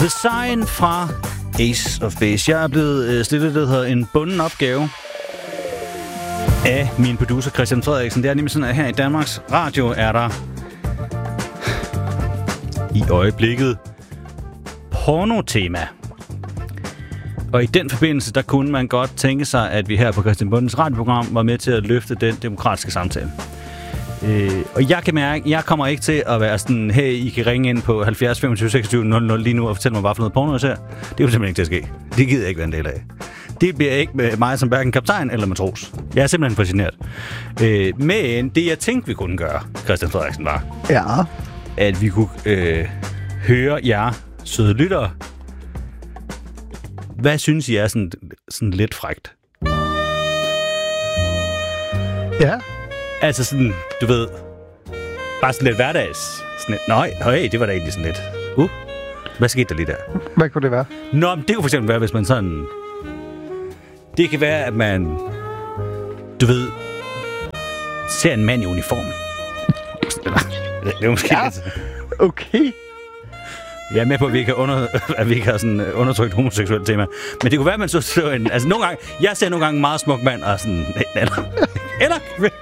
The Sign fra Ace of Base. Jeg er blevet stillet, det hedder en bunden opgave af min producer Christian Frederiksen. Det er nemlig sådan, at her i Danmarks Radio er der i øjeblikket pornotema. Og i den forbindelse, der kunne man godt tænke sig, at vi her på Christian Bundens radioprogram var med til at løfte den demokratiske samtale. Og jeg kan mærke, jeg kommer ikke til at være sådan, hey, I kan ringe ind på 70 25 26 00 lige nu og fortælle mig, hvad for noget porno jeg ser. Det er jo simpelthen ikke til at ske. Det gider jeg ikke være en del af. Det bliver ikke med mig som hverken kaptajn eller matros. Jeg er simpelthen fascineret. Men det, jeg tænkte, vi kunne gøre, Christian Frederiksen, var, at vi kunne høre jer, søde lyttere. Hvad synes I er sådan lidt frækt? Ja. Altså sådan, du ved, bare sådan lidt hverdags. Sådan lidt, nej, det var da egentlig sådan lidt. Hvad skete der lige der? Hvad kunne det være? Nå, men det kunne for eksempel være, hvis man sådan... Det kan være, at man, du ved, ser en mand i uniform. Det er måske lidt... Okay. Jeg er med på, at vi ikke har sådan undertrykt homoseksuelt tema. Men det kunne være, at man så en... Altså nogle gange... Jeg ser nogle gange en meget smuk mand og sådan... Eller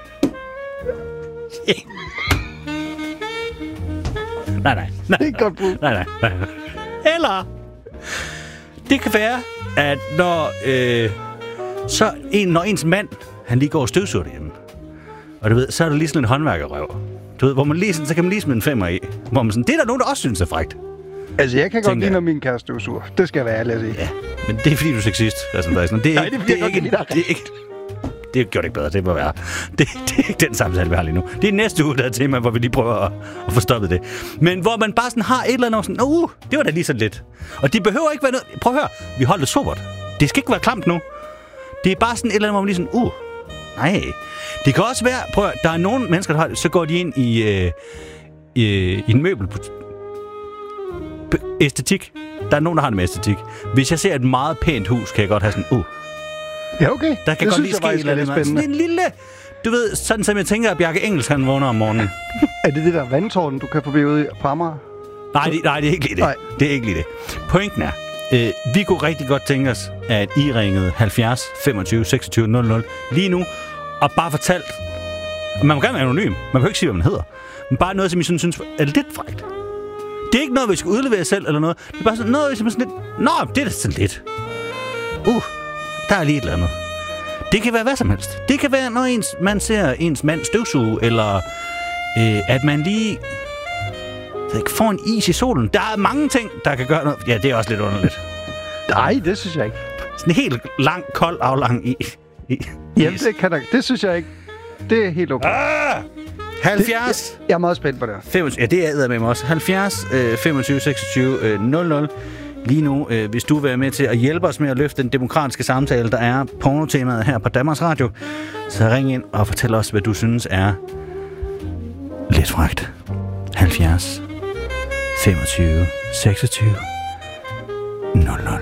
Nej. Det er godt brug. Nej. Eller det kan være, at når ens mand, han lige går og støvsuger derhjemme, og du ved, så er der lige sådan en håndværkerrøv. Du ved, hvor man lige sådan, så kan man lige smide en 5'er i. Hvor man sådan, det er der nogen, der også synes er frækt. Altså, jeg kan godt lide, når min kæreste støvsuger. Det skal være ærlig at sige. Ja, men det er fordi, du er sexist, Christian Frederiksen. Nej, det er ikke... Det gjorde det ikke bedre, det må være. Det er ikke den samtale, vi har lige nu. Det er næste uge, der er tema, hvor vi lige prøver at få stoppet det. Men hvor man bare sådan har et eller andet sådan, det var da lige sådan lidt. Og det behøver ikke være noget... Prøv at høre, vi holder det sobert. Det skal ikke være klamt nu. Det er bare sådan et eller andet, hvor man lige sådan, nej. Det kan også være, prøv at høre, der er nogle mennesker, der har det, så går de ind i en møbel æstetik. Der er nogen, der har det med æstetik. Hvis jeg ser et meget pænt hus, kan jeg godt have sådan, Ja, okay. Der kan det godt lige ske et eller andet. Sådan en lille... Du ved, sådan som jeg tænker, at Bjarke Engels, han vågner om morgenen. Er det der vandtårn, du kan forbi ude på Amager? Nej, det er ikke lige det. Nej. Det er ikke lige det. Pointen er, vi kunne rigtig godt tænke os, at I ringede 70 25 26 00 lige nu, og bare fortalt... Man må gerne være anonym. Man kan ikke sige, hvad man hedder. Men bare noget, som I synes er lidt frækt. Det er ikke noget, vi skal udlevere selv eller noget. Det er bare sådan noget, som er sådan lidt... Nå, det er da sådan lidt. Der er lige et eller andet. Det kan være hvad som helst. Det kan være, når man ser ens mand støvsuge, eller at man lige får en is i solen. Der er mange ting, der kan gøre noget. Ja, det er også lidt underligt. Nej, det synes jeg ikke. Sådan en helt lang, kold, aflang is. Jamen, det synes jeg ikke. Det er helt okay. 70. Jeg er meget spændt på det. 25, ja, det er jeg med mig også. 70 25 26 00. Lige nu, hvis du vil være med til at hjælpe os med at løfte den demokratiske samtale, der er pornotemaet her på Danmarks Radio, så ring ind og fortæl os, hvad du synes er lidt frækt. 70 25 26 00.